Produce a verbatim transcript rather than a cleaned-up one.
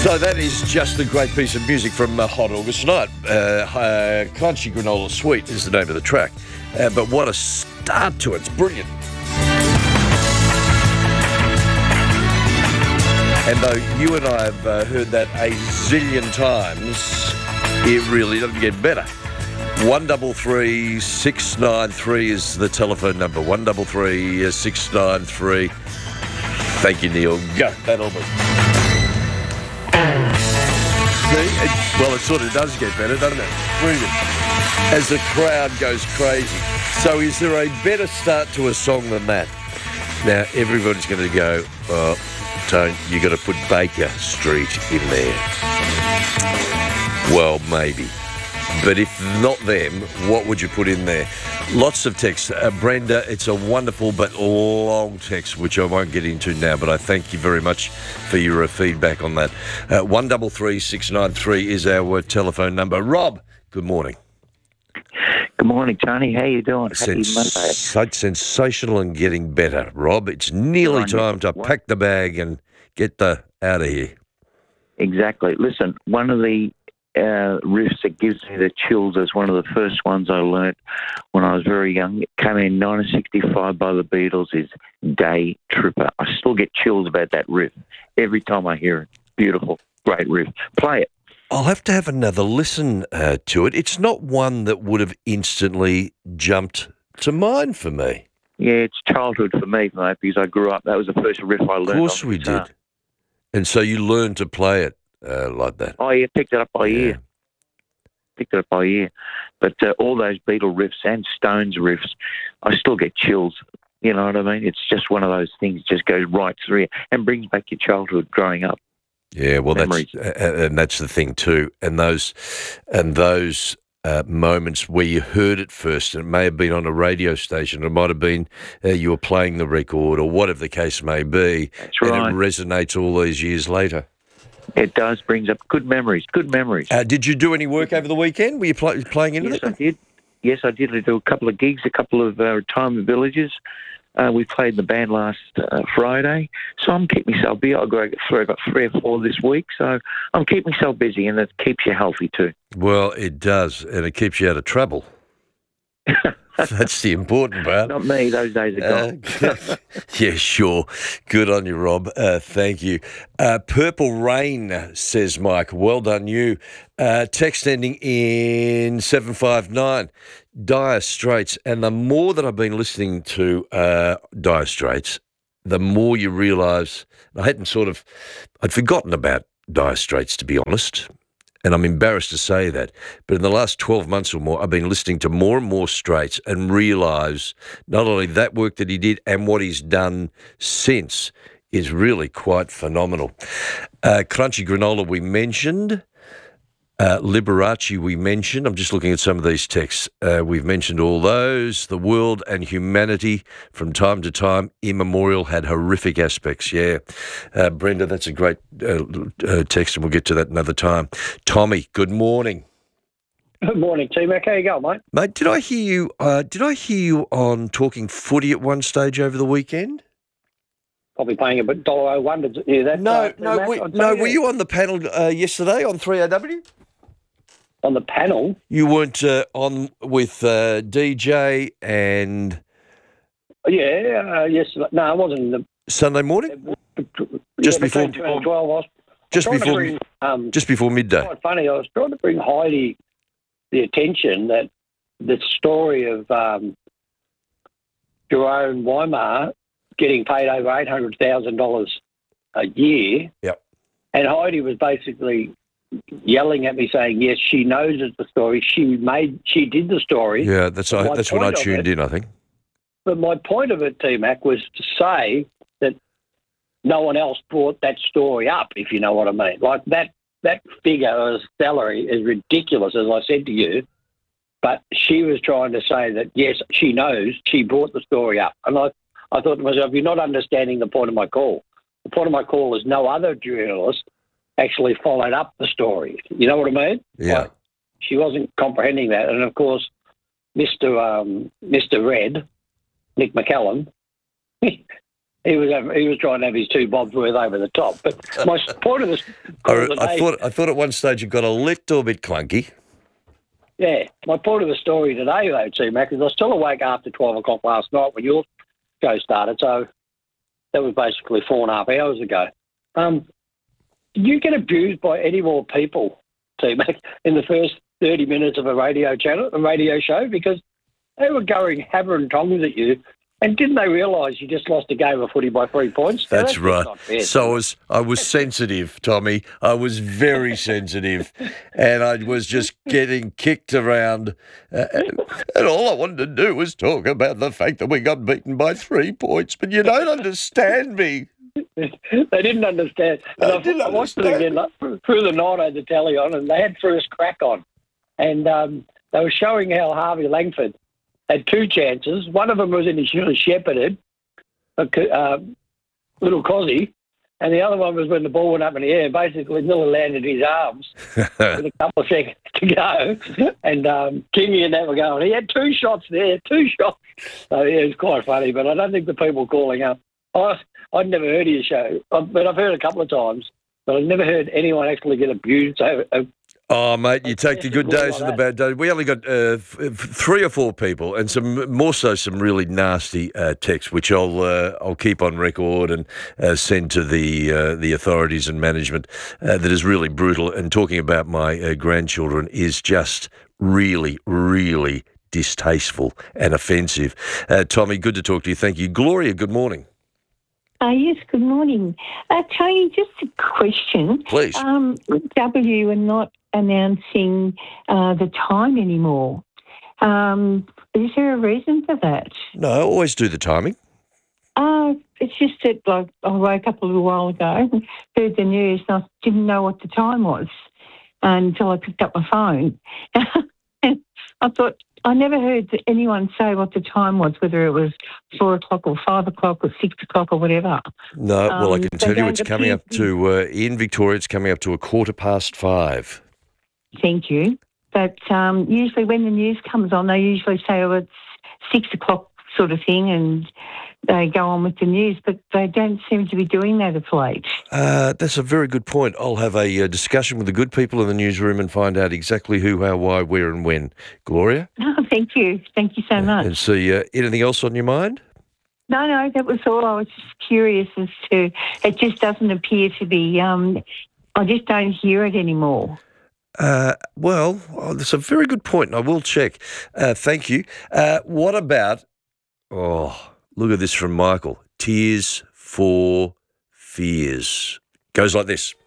So that is just a great piece of music from uh, Hot August Night. Uh, uh, Crunchy Granola Sweet is the name of the track. Uh, but what a start to it. It's brilliant. And though you and I have uh, heard that a zillion times, it really doesn't get better. One double three six nine three is the telephone number. One double three six nine three. Thank you, Neil. Go. That'll be. See? It, well, it sort of does get better, doesn't it? Brilliant. As the crowd goes crazy. So is there a better start to a song than that? Now, everybody's going to go, oh, Tone, you got to put Baker Street in there. Well, maybe. But if not them, what would you put in there? Lots of texts. Uh, Brenda, it's a wonderful but long text, which I won't get into now, but I thank you very much for your uh, feedback on that. Uh, one double three six nine three is our uh, telephone number. Rob, good morning. Good morning, Tony. How you doing? Happy Sens- Monday. Sensational and getting better, Rob. It's nearly time to What? pack the bag and get the out of here. Exactly. Listen, one of the uh, riffs that gives me the chills is one of the first ones I learnt when I was very young. It came in nineteen sixty-five by the Beatles, is Day Tripper. I still get chills about that riff every time I hear it. Beautiful, great riff. Play it. I'll have to have another listen uh, to it. It's not one that would have instantly jumped to mind for me. Yeah, it's childhood for me, mate, because I grew up. That was the first riff I learned. Of course on we guitar. did. And so you learned to play it uh, like that. Oh, yeah, picked it up by Yeah. ear. Picked it up by ear. But uh, all those Beatle riffs and Stones riffs, I still get chills. You know what I mean? It's just one of those things just goes right through you and brings back your childhood growing up. Yeah, well, Memories. that's uh, and that's the thing too. And those and those uh, moments where you heard it first, and it may have been on a radio station, it might have been uh, you were playing the record, or whatever the case may be, That's and right. it resonates all these years later. It does, brings up good memories, good memories. Uh, did you do any work over the weekend? Were you pl- playing into Yes, it? I did. Yes, I did. I do a couple of gigs, a couple of uh, retirement villages. Uh, we played in the band last uh, Friday, so I'm keeping myself busy. I'll go through about three or four this week, so I'm keeping myself busy, and it keeps you healthy too. Well, it does, and it keeps you out of trouble. That's the important part. Not me; those days are gone. Uh, yeah, sure. Good on you, Rob. Uh, thank you. Uh, Purple Rain, says Mike. Well done, you. Uh, text ending in seven five nine. Dire Straits. And the more that I've been listening to uh, Dire Straits, the more you realise, I hadn't sort of, I'd forgotten about Dire Straits, to be honest. And I'm embarrassed to say that. But in the last twelve months or more, I've been listening to more and more Straits and realise not only that work that he did and what he's done since is really quite phenomenal. Uh, Crunchy Granola we mentioned. Uh, Liberace we mentioned. I'm just looking at some of these texts. Uh, we've mentioned all those. The world and humanity from time to time immemorial had horrific aspects. Yeah. Uh, Brenda, that's a great uh, uh, text, and we'll get to that another time. Tommy, good morning. Good morning, T-Mac. How you going, mate? Mate, did I hear you uh, Did I hear you on Talking Footy at one stage over the weekend? Probably paying a bit dollar oh one to hear that. No, uh, no, T-Mac. we, I'll tell no. Were you on the panel uh, yesterday on three A W? on the panel? You weren't uh, on with uh, D J and Yeah, uh, yes. No, I wasn't in the. Sunday morning, Just yeah, before- between two and twelve. I was just trying to before, bring, um, just before midday. quite funny. I was trying to bring Heidi the attention that the story of um, Jerome Weimar getting paid over eight hundred thousand dollars a year. Yep. And Heidi was basically yelling at me saying, yes, she knows it's the story. She made, she did the story. Yeah, that's I, My that's when I point of tuned it- in. I think. But my point of it, T-Mac, was to say that no one else brought that story up, if you know what I mean. Like that, that figure of salary is ridiculous, as I said to you. But she was trying to say that, yes, she knows, she brought the story up. And I, I thought to myself, you're not understanding the point of my call. The point of my call is no other journalist actually followed up the story. You know what I mean? Yeah. Like, she wasn't comprehending that. And, of course, Mister Um, Mister Red, Nick McCallum, he was having, he was trying to have his two bobs worth over the top. But my s- point of the call I, I today, thought I thought at one stage it got a little bit clunky. yeah, my point of the story today, though, T Mac, is I was still awake after twelve o'clock last night when your show started. So that was basically four and a half hours ago. Um, did you get abused by any more people, T Mac, in the first thirty minutes of a radio channel, a radio show? Because they were going hammer and tongs at you, and didn't they realise you just lost a game of footy by three points? Now, That's just right. not fair, So I T Mac. was I was sensitive, Tommy. I was very sensitive, and I was just getting kicked around. Uh, and all I wanted to do was talk about the fact that we got beaten by three points. But you don't understand me. They didn't understand. And They I, didn't I watched it understand. again like, through the night. I had the telly on, and they had first crack on, and um, they were showing how Harvey Langford had two chances. One of them was in his shepherded, a c- uh, little Cozzy, and the other one was when the ball went up in the air. Basically, Miller landed in his arms with a couple of seconds to go, and um, Kingy and that were going. He had two shots there, two shots. So yeah, it was quite funny. But I don't think the people calling up. I I'd never heard of your show, I- but I've heard a couple of times. But I've never heard anyone actually get abused over. Uh, Oh, mate, you take the good Like days and the that. bad days. We only got uh, f- f- three or four people, and some more so some really nasty uh, texts, which I'll uh, I'll keep on record and uh, send to the uh, the authorities and management. Uh, that is really brutal. And talking about my uh, grandchildren is just really, really distasteful and offensive. Uh, Tommy, good to talk to you. Thank you, Gloria. Good morning. Uh, yes, good morning. Uh, Tony, just a question. Please. Um, W are not announcing uh, the time anymore. Um, is there a reason for that? No, I always do the timing. Uh, it's just that like, I woke up a little while ago, heard the news, and I didn't know what the time was until I picked up my phone. And I thought, I never heard anyone say what the time was, whether it was four o'clock or five o'clock or six o'clock or whatever. No, well, I Um, can they tell you don't it's coming appear up to- to, uh, in Victoria, it's coming up to a quarter past five. Thank you. But um, usually when the news comes on, they usually say, oh, it's six o'clock sort of thing, and they go on with the news, but they don't seem to be doing that of late. Uh, that's a very good point. I'll have a, uh discussion with the good people in the newsroom and find out exactly who, how, why, where and when. Gloria? Oh, thank you. Thank you so much. And see, uh, anything else on your mind? No, no, that was all. I was just curious as to, it just doesn't appear to be, um, I just don't hear it anymore. Uh, well, oh, that's a very good point, and I will check. Uh, thank you. Uh, what about, oh, look at this from Michael. Tears for Fears. Goes like this.